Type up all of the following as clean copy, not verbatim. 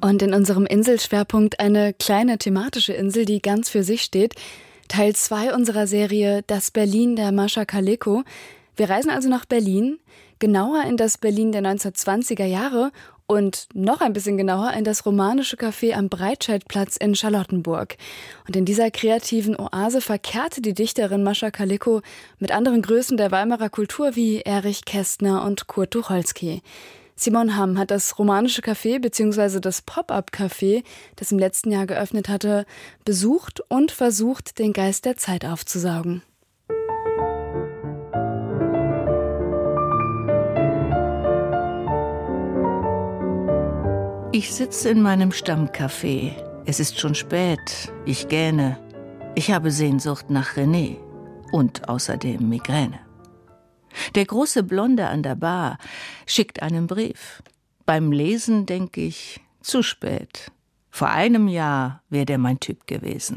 Und in unserem Inselschwerpunkt eine kleine thematische Insel, die ganz für sich steht. Teil 2 unserer Serie Das Berlin der Mascha Kaleko. Wir reisen also nach Berlin, genauer in das Berlin der 1920er Jahre und noch ein bisschen genauer in das romanische Café am Breitscheidplatz in Charlottenburg. Und in dieser kreativen Oase verkehrte die Dichterin Mascha Kaleko mit anderen Größen der Weimarer Kultur wie Erich Kästner und Kurt Tucholsky. Simon Hamm hat das romanische Café bzw. das Pop-up-Café, das im letzten Jahr geöffnet hatte, besucht und versucht, den Geist der Zeit aufzusaugen. Ich sitze in meinem Stammcafé. Es ist schon spät. Ich gähne. Ich habe Sehnsucht nach René und außerdem Migräne. Der große Blonde an der Bar schickt einen Brief. Beim Lesen denke ich, zu spät. Vor einem Jahr wäre der mein Typ gewesen.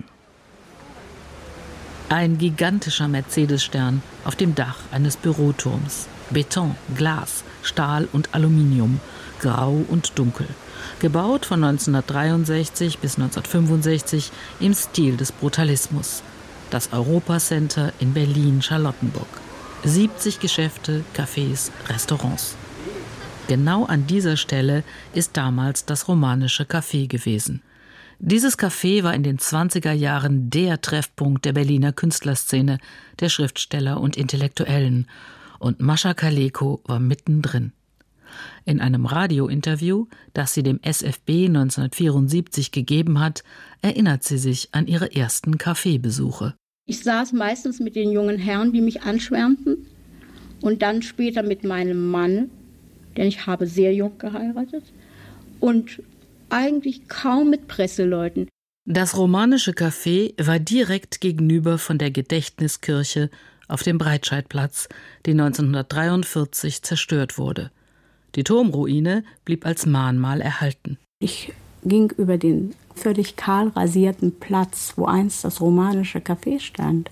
Ein gigantischer Mercedes-Stern auf dem Dach eines Büroturms. Beton, Glas, Stahl und Aluminium, grau und dunkel. Gebaut von 1963 bis 1965 im Stil des Brutalismus. Das Europa-Center in Berlin-Charlottenburg. 70 Geschäfte, Cafés, Restaurants. Genau an dieser Stelle ist damals das romanische Café gewesen. Dieses Café war in den 20er Jahren der Treffpunkt der Berliner Künstlerszene, der Schriftsteller und Intellektuellen. Und Mascha Kaleko war mittendrin. In einem Radiointerview, das sie dem SFB 1974 gegeben hat, erinnert sie sich an ihre ersten Cafébesuche. Ich saß meistens mit den jungen Herren, die mich anschwärmten, und dann später mit meinem Mann, denn ich habe sehr jung geheiratet, und eigentlich kaum mit Presseleuten. Das romanische Café war direkt gegenüber von der Gedächtniskirche auf dem Breitscheidplatz, die 1943 zerstört wurde. Die Turmruine blieb als Mahnmal erhalten. Ich ging über den völlig kahl rasierten Platz, wo einst das romanische Café stand.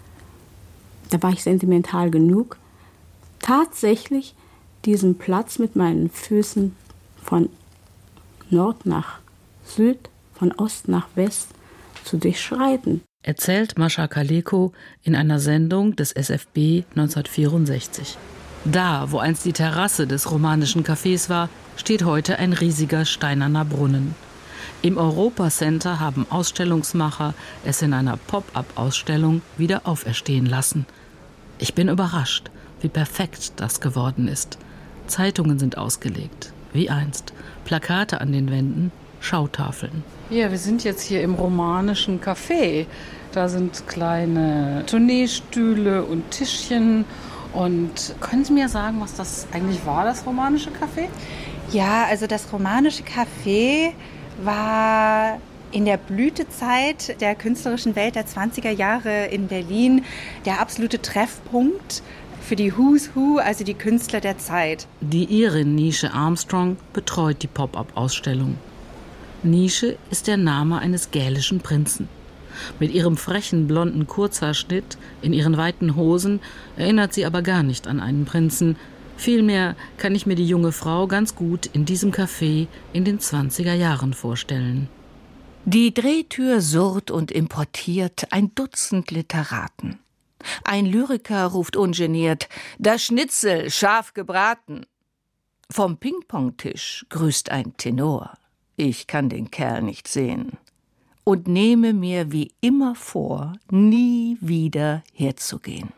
Da war ich sentimental genug, tatsächlich diesen Platz mit meinen Füßen von Nord nach Süd, von Ost nach West zu durchschreiten. Erzählt Mascha Kaleko in einer Sendung des SFB 1964. Da, wo einst die Terrasse des romanischen Cafés war, steht heute ein riesiger steinerner Brunnen. Im Europa-Center haben Ausstellungsmacher es in einer Pop-up-Ausstellung wieder auferstehen lassen. Ich bin überrascht, wie perfekt das geworden ist. Zeitungen sind ausgelegt, wie einst. Plakate an den Wänden, Schautafeln. Ja, wir sind jetzt hier im romanischen Café. Da sind kleine Tourneestühle und Tischchen. Und können Sie mir sagen, was das eigentlich war, das romanische Café? Ja, also das romanische Café war in der Blütezeit der künstlerischen Welt der 20er Jahre in Berlin der absolute Treffpunkt für die Who's Who, also die Künstler der Zeit. Die Irin Nische Armstrong betreut die Pop-up-Ausstellung. Nische ist der Name eines gälischen Prinzen. Mit ihrem frechen blonden Kurzhaarschnitt in ihren weiten Hosen erinnert sie aber gar nicht an einen Prinzen. Vielmehr kann ich mir die junge Frau ganz gut in diesem Café in den 20er Jahren vorstellen. Die Drehtür surrt und importiert ein Dutzend Literaten. Ein Lyriker ruft ungeniert: »Das Schnitzel, scharf gebraten!« Vom Ping-Pong-Tisch grüßt ein Tenor. Ich kann den Kerl nicht sehen. Und nehme mir wie immer vor, nie wieder herzugehen.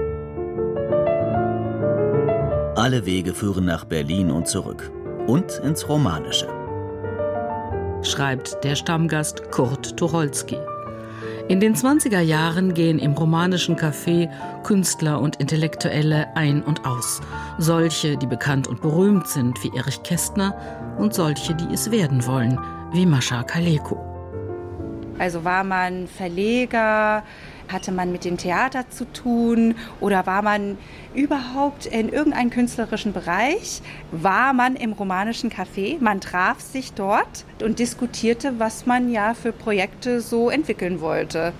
Alle Wege führen nach Berlin und zurück. Und ins Romanische. Schreibt der Stammgast Kurt Tucholsky. In den 20er Jahren gehen im romanischen Café Künstler und Intellektuelle ein und aus. Solche, die bekannt und berühmt sind, wie Erich Kästner, und solche, die es werden wollen, wie Mascha Kaleko. Also war man Verleger, hatte man mit dem Theater zu tun oder war man überhaupt in irgendeinem künstlerischen Bereich, war man im romanischen Café, man traf sich dort und diskutierte, was man ja für Projekte so entwickeln wollte.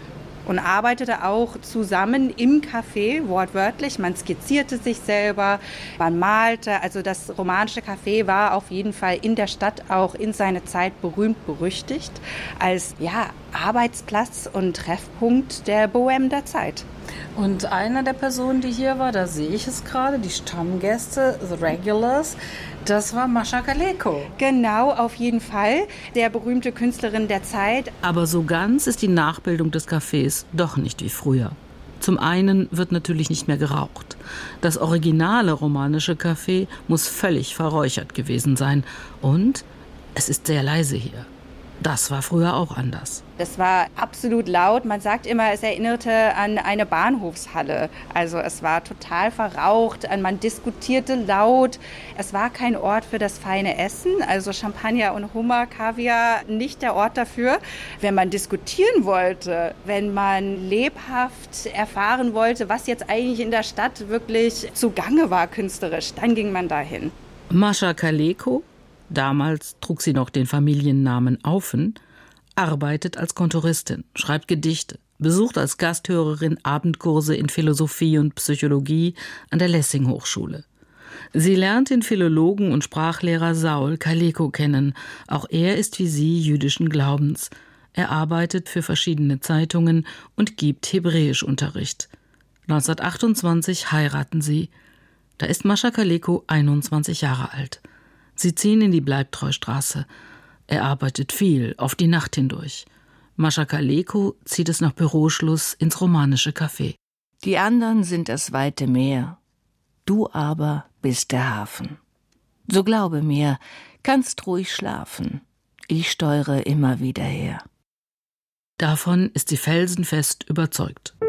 und arbeitete auch zusammen im Café, wortwörtlich. Man skizzierte sich selber, man malte. Also das romanische Café war auf jeden Fall in der Stadt auch in seiner Zeit berühmt berüchtigt als Arbeitsplatz und Treffpunkt der Bohème der Zeit. Und einer der Personen, die hier war, da sehe ich es gerade, die Stammgäste, The Regulars, das war Mascha Kaleko. Genau, auf jeden Fall. Der berühmte Künstlerin der Zeit. Aber so ganz ist die Nachbildung des Cafés doch nicht wie früher. Zum einen wird natürlich nicht mehr geraucht. Das originale romanische Café muss völlig verräuchert gewesen sein. Und es ist sehr leise hier. Das war früher auch anders. Das war absolut laut. Man sagt immer, es erinnerte an eine Bahnhofshalle. Also es war total verraucht, man diskutierte laut. Es war kein Ort für das feine Essen, also Champagner und Hummer, Kaviar, nicht der Ort dafür. Wenn man diskutieren wollte, wenn man lebhaft erfahren wollte, was jetzt eigentlich in der Stadt wirklich zugange war künstlerisch, dann ging man dahin. Mascha Kaleko, damals trug sie noch den Familiennamen Aufen, arbeitet als Kontoristin, schreibt Gedichte, besucht als Gasthörerin Abendkurse in Philosophie und Psychologie an der Lessing-Hochschule. Sie lernt den Philologen und Sprachlehrer Saul Kaleko kennen. Auch er ist wie sie jüdischen Glaubens. Er arbeitet für verschiedene Zeitungen und gibt Hebräischunterricht. 1928 heiraten sie. Da ist Mascha Kaleko 21 Jahre alt. Sie ziehen in die Bleibtreustraße. Er arbeitet viel, auf die Nacht hindurch. Mascha Kaleko zieht es nach Büroschluss ins romanische Café. Die anderen sind das weite Meer. Du aber bist der Hafen. So glaube mir, kannst ruhig schlafen. Ich steuere immer wieder her. Davon ist sie felsenfest überzeugt.